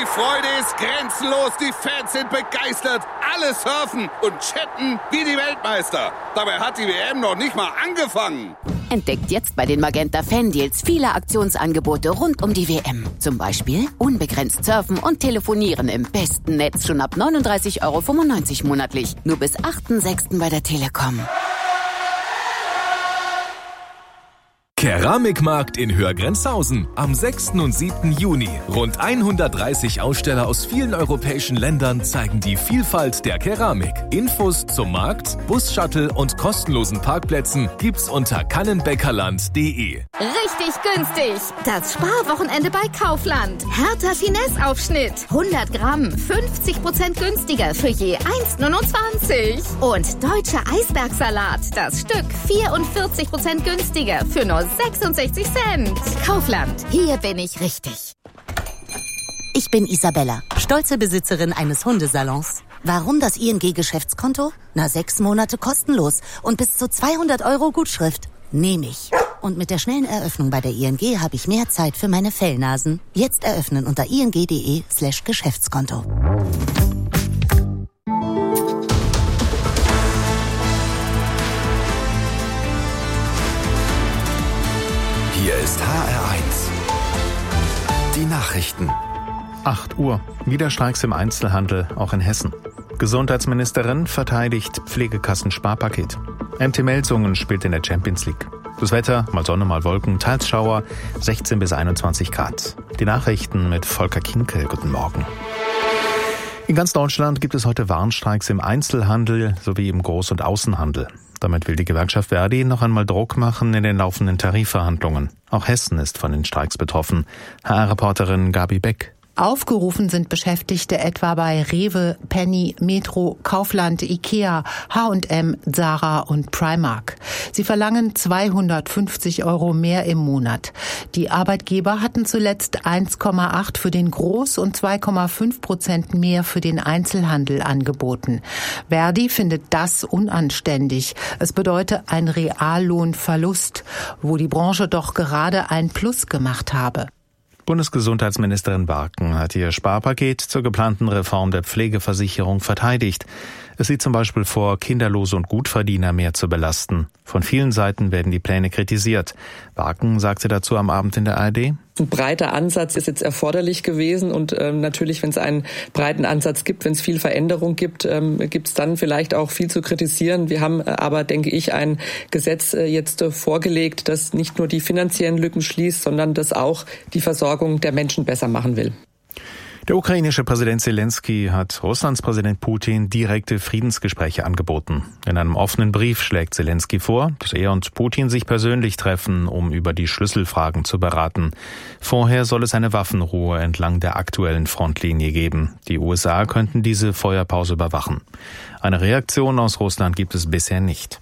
Die Freude ist grenzenlos, die Fans sind begeistert, alle surfen und chatten wie die Weltmeister. Dabei hat die WM noch nicht mal angefangen. Entdeckt jetzt bei den Magenta Fan-Deals viele Aktionsangebote rund um die WM. Zum Beispiel unbegrenzt surfen und telefonieren im besten Netz schon ab 39,95 € monatlich. Nur bis 8.6. bei der Telekom. Keramikmarkt in Höhrgrenzhausen am 6. und 7. Juni. Rund 130 Aussteller aus vielen europäischen Ländern zeigen die Vielfalt der Keramik. Infos zum Markt, Bus-Shuttle und kostenlosen Parkplätzen gibt's unter kannenbäckerland.de. Richtig günstig! Das Sparwochenende bei Kaufland. Hertha Finesse-Aufschnitt. 100 Gramm, 50% günstiger für je 1,29. Und deutscher Eisbergsalat. Das Stück 44% günstiger für nur 66 Cent. Kaufland, hier bin ich richtig. Ich bin Isabella, stolze Besitzerin eines Hundesalons. Warum das ING-Geschäftskonto? 6 Monate kostenlos und bis zu 200 € Gutschrift. Nehme ich. Und mit der schnellen Eröffnung bei der ING habe ich mehr Zeit für meine Fellnasen. Jetzt eröffnen unter ing.de/Geschäftskonto. Hier ist HR1. Die Nachrichten. 8 Uhr. Wieder Streiks im Einzelhandel, auch in Hessen. Gesundheitsministerin verteidigt Pflegekassen-Sparpaket. MT Melsungen spielt in der Champions League. Das Wetter, mal Sonne, mal Wolken, teils Schauer, 16 bis 21 Grad. Die Nachrichten mit Volker Kinkel. Guten Morgen. In ganz Deutschland gibt es heute Warnstreiks im Einzelhandel sowie im Groß- und Außenhandel. Damit will die Gewerkschaft Verdi noch einmal Druck machen in den laufenden Tarifverhandlungen. Auch Hessen ist von den Streiks betroffen. HR-Reporterin Gabi Beck. Aufgerufen sind Beschäftigte etwa bei Rewe, Penny, Metro, Kaufland, Ikea, H&M, Zara und Primark. Sie verlangen 250 € mehr im Monat. Die Arbeitgeber hatten zuletzt 1,8 für den Groß- und 2,5% mehr für den Einzelhandel angeboten. Verdi findet das unanständig. Es bedeutet ein Reallohnverlust, wo die Branche doch gerade ein Plus gemacht habe. Bundesgesundheitsministerin Barken hat ihr Sparpaket zur geplanten Reform der Pflegeversicherung verteidigt. Es sieht zum Beispiel vor, Kinderlose und Gutverdiener mehr zu belasten. Von vielen Seiten werden die Pläne kritisiert. Barken sagte dazu am Abend in der ARD: Ein breiter Ansatz ist jetzt erforderlich gewesen und natürlich, wenn es einen breiten Ansatz gibt, wenn es viel Veränderung gibt, gibt es dann vielleicht auch viel zu kritisieren. Wir haben aber, denke ich, ein Gesetz jetzt vorgelegt, das nicht nur die finanziellen Lücken schließt, sondern das auch die Versorgung der Menschen besser machen will. Der ukrainische Präsident Zelensky hat Russlands Präsident Putin direkte Friedensgespräche angeboten. In einem offenen Brief schlägt Zelensky vor, dass er und Putin sich persönlich treffen, um über die Schlüsselfragen zu beraten. Vorher soll es eine Waffenruhe entlang der aktuellen Frontlinie geben. Die USA könnten diese Feuerpause überwachen. Eine Reaktion aus Russland gibt es bisher nicht.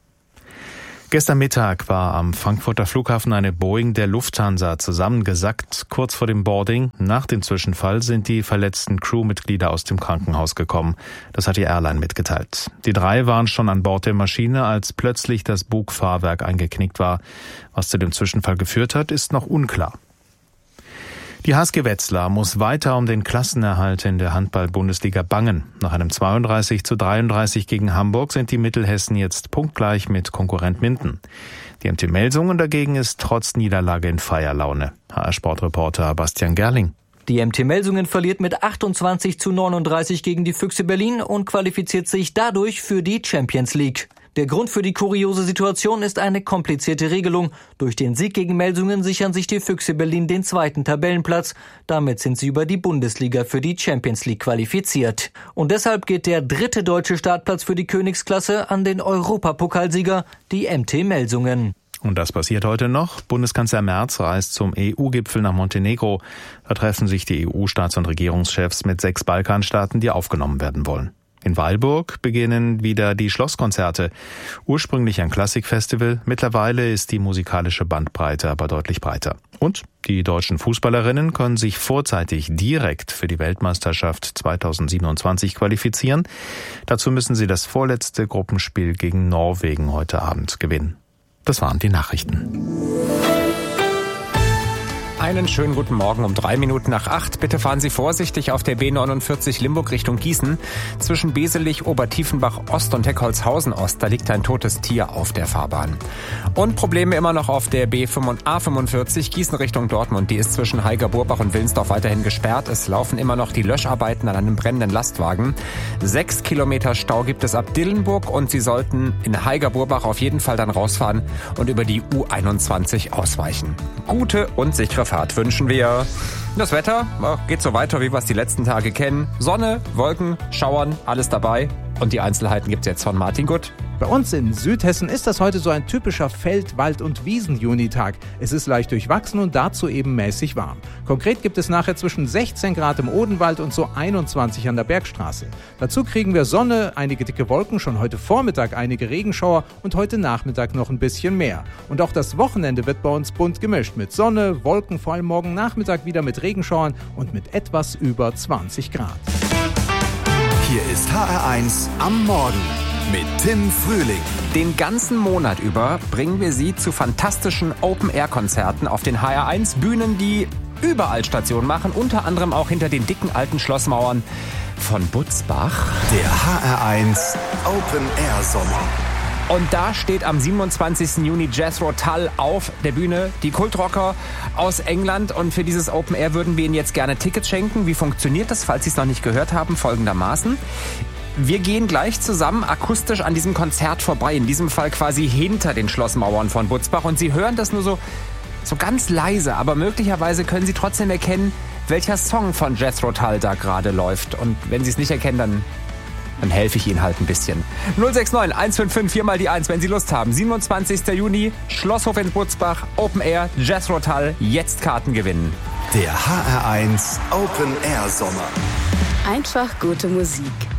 Gestern Mittag war am Frankfurter Flughafen eine Boeing der Lufthansa zusammengesackt, kurz vor dem Boarding. Nach dem Zwischenfall sind die verletzten Crewmitglieder aus dem Krankenhaus gekommen. Das hat die Airline mitgeteilt. Die 3 waren schon an Bord der Maschine, als plötzlich das Bugfahrwerk eingeknickt war. Was zu dem Zwischenfall geführt hat, ist noch unklar. Die HSG Wetzlar muss weiter um den Klassenerhalt in der Handball-Bundesliga bangen. Nach einem 32:33 gegen Hamburg sind die Mittelhessen jetzt punktgleich mit Konkurrent Minden. Die MT Melsungen dagegen ist trotz Niederlage in Feierlaune. HR-Sportreporter Bastian Gerling. Die MT Melsungen verliert mit 28:39 gegen die Füchse Berlin und qualifiziert sich dadurch für die Champions League. Der Grund für die kuriose Situation ist eine komplizierte Regelung. Durch den Sieg gegen Melsungen sichern sich die Füchse Berlin den 2. Tabellenplatz. Damit sind sie über die Bundesliga für die Champions League qualifiziert. Und deshalb geht der 3. deutsche Startplatz für die Königsklasse an den Europapokalsieger, die MT Melsungen. Und das passiert heute noch. Bundeskanzler Merz reist zum EU-Gipfel nach Montenegro. Da treffen sich die EU-Staats- und Regierungschefs mit 6 Balkanstaaten, die aufgenommen werden wollen. In Weilburg beginnen wieder die Schlosskonzerte. Ursprünglich ein Klassikfestival, mittlerweile ist die musikalische Bandbreite aber deutlich breiter. Und die deutschen Fußballerinnen können sich vorzeitig direkt für die Weltmeisterschaft 2027 qualifizieren. Dazu müssen sie das vorletzte Gruppenspiel gegen Norwegen heute Abend gewinnen. Das waren die Nachrichten. Einen schönen guten Morgen um 8:03. Bitte fahren Sie vorsichtig auf der B49 Limburg Richtung Gießen. Zwischen Beselich, Obertiefenbach Ost und Heckholzhausen Ost, da liegt ein totes Tier auf der Fahrbahn. Und Probleme immer noch auf der A45 Gießen Richtung Dortmund. Die ist zwischen Heiger-Burbach und Willensdorf weiterhin gesperrt. Es laufen immer noch die Löscharbeiten an einem brennenden Lastwagen. 6 Kilometer Stau gibt es ab Dillenburg und Sie sollten in Heiger-Burbach auf jeden Fall dann rausfahren und über die U21 ausweichen. Gute und sichere Fahrt wünschen wir. Das Wetter geht so weiter, wie wir es die letzten Tage kennen. Sonne, Wolken, Schauern, alles dabei. Und die Einzelheiten gibt's jetzt von Martin Gutt. Bei uns in Südhessen ist das heute so ein typischer Feld-, Wald- und Wiesen-Junitag. Es ist leicht durchwachsen und dazu eben mäßig warm. Konkret gibt es nachher zwischen 16 Grad im Odenwald und so 21 an der Bergstraße. Dazu kriegen wir Sonne, einige dicke Wolken, schon heute Vormittag einige Regenschauer und heute Nachmittag noch ein bisschen mehr. Und auch das Wochenende wird bei uns bunt gemischt mit Sonne, Wolken, vor allem morgen Nachmittag wieder mit Regenschauern und mit etwas über 20 Grad. Hier ist HR1 am Morgen mit Tim Frühling. Den ganzen Monat über bringen wir Sie zu fantastischen Open-Air-Konzerten auf den HR1-Bühnen, die überall Station machen, unter anderem auch hinter den dicken alten Schlossmauern von Butzbach. Der HR1 Open-Air-Sommer. Und da steht am 27. Juni Jethro Tull auf der Bühne, die Kultrocker aus England. Und für dieses Open Air würden wir Ihnen jetzt gerne Tickets schenken. Wie funktioniert das, falls Sie es noch nicht gehört haben? Folgendermaßen. Wir gehen gleich zusammen akustisch an diesem Konzert vorbei. In diesem Fall quasi hinter den Schlossmauern von Butzbach. Und Sie hören das nur so ganz leise. Aber möglicherweise können Sie trotzdem erkennen, welcher Song von Jethro Tull da gerade läuft. Und wenn Sie es nicht erkennen, dann helfe ich Ihnen halt ein bisschen. 069 155 4 mal die 1, wenn Sie Lust haben. 27. Juni, Schlosshof in Butzbach, Open Air, Jethro Tull, jetzt Karten gewinnen. Der HR1 Open Air Sommer. Einfach gute Musik.